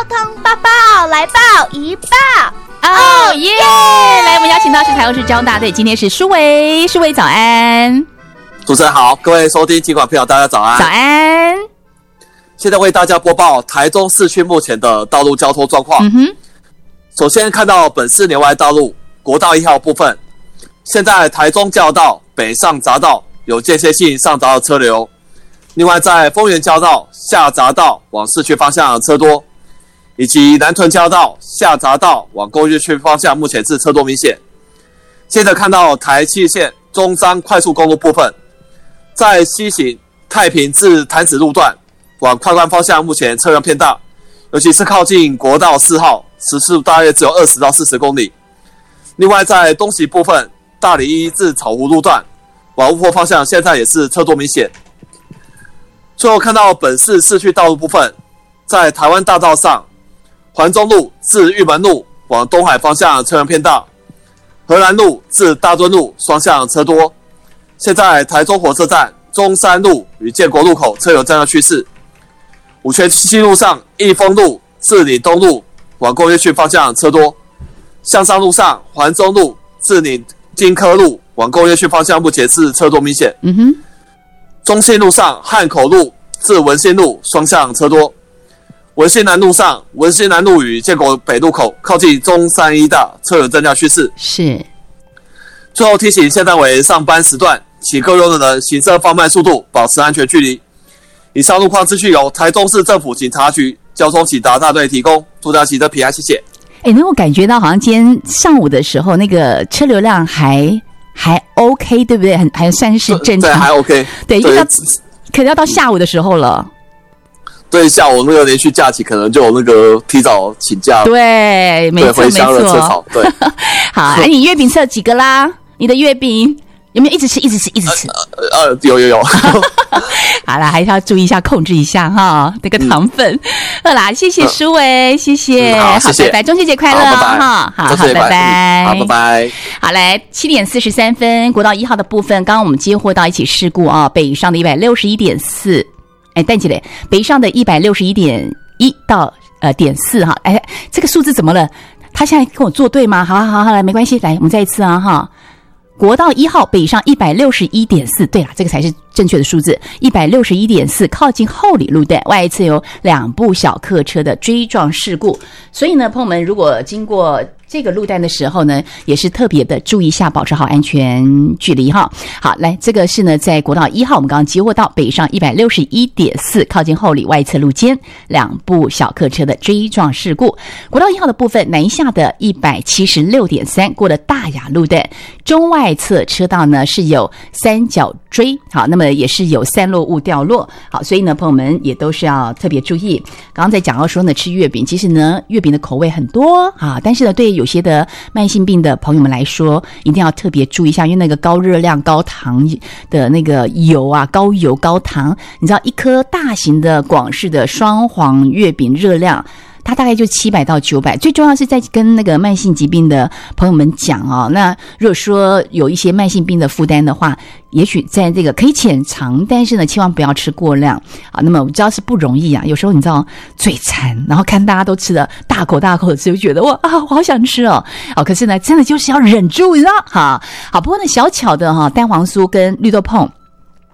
通报报，来报一报。 哦耶！来，我们邀请到是台中市交通大队，今天是舒维早安。 主持人好，各位收听金管朋友大家早安。 早安。 现在为大家播报台中市区目前的道路交通状况。首先看到本市年外道路国道1号部分，现在台中交道北上匝道有间歇性上匝道车流，另外在丰原交道下匝道往市区方向车多，以及南屯交道下匝道往工业区方向目前是车多明显。接着看到台七线中彰快速公路部分，在西行太平至潭子路段往快关方向目前车辆偏大，尤其是靠近国道4号，时速大约只有20到40公里。另外在东西部分，大里1至草湖路段往雾坡方向现在也是车多明显。最后看到本市市区道路部分，在台湾大道上，环中路至玉门路往东海方向车辆偏大，荷兰路至大墩路双向车多。现在台中火车站中山路与建国路口车有这样的趋势。五权西路上益丰路至岭东路往工业区方向车多，向上路上环中路至岭金科路往工业区方向目前是车多明显。中信路上汉口路至文心路双向车多，文心南路上文心南路与建国北路口靠近中山医大车有增加趋势。 是。 最后提醒，现在为上班时段，请各用的人行车放慢速度，保持安全距离。以上路况资讯由台中市政府警察局交通警察大队提供，祝大家骑车平安，谢谢。 那我感觉到好像今天上午的时候，那个车流量还 OK， 对不对？还算是正常， 对，还 OK。 对，因为可能要到下午的时候了。 对，下午那个连续假期可能就有那个提早请假。 对，没错， 回乡的车潮。对， 好，你月饼吃了几个啦？你的月饼有没有一直吃？ 有。 好啦，还是要注意一下，控制一下哈，那个糖分。好啦，谢谢舒维，谢谢， 好，谢谢， 拜拜，中秋节快乐哈，好，拜拜， 好，拜拜。 好，来7点43分，国道1号的部分，刚刚我们接获到一起事故啊，北上的161.4，淡季嘞，北上的161.1到点4哈，这个数字怎么了？他现在跟我作对吗？好，来，没关系，来，我们再一次啊哈。国道1号北上161.4，对啦，这个才是正确的数字。161.4，靠近后里路段，外侧有2部小客车的追撞事故。所以呢，朋友们如果经过这个路段的时候呢，也是特别的注意一下，保持好安全距离哈。好，来，这个是呢在国道1号，我们刚刚接获到北上161.4，靠近后里外侧路肩2部小客车的追撞事故。国道1号的部分，南下的176.3，过了大雅路段，中外侧车道呢是有3角锥，好，那么也是有散落物掉落，好，所以呢，朋友们也都是要特别注意。刚刚在讲到说呢，吃月饼，其实呢，月饼的口味很多啊，但是呢，对有些的慢性病的朋友们来说，一定要特别注意一下，因为那个高热量、高糖的那个油啊，高油高糖，你知道一颗大型的广式的双黄月饼热量，它大概就700到900，最重要是在跟那个慢性疾病的朋友们讲哦。那如果说有一些慢性病的负担的话，也许在这个可以浅尝，但是呢，千万不要吃过量啊。那么我知道是不容易啊，有时候你知道嘴馋，然后看大家都吃的大口大口的吃，就觉得我好想吃哦。可是呢，真的就是要忍住，你知道？好，不过呢，小巧的单黄酥跟绿豆椪。